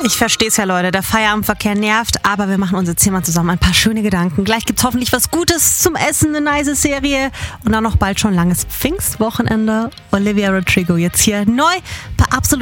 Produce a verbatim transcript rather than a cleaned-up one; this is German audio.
Ich verstehe es ja, Leute. Der Feierabendverkehr nervt, aber wir machen uns jetzt hier mal zusammen ein paar schöne Gedanken. Gleich gibt's hoffentlich was Gutes zum Essen, eine nice Serie und dann noch bald schon langes Pfingstwochenende. Olivia Rodrigo jetzt hier neu bei Absolut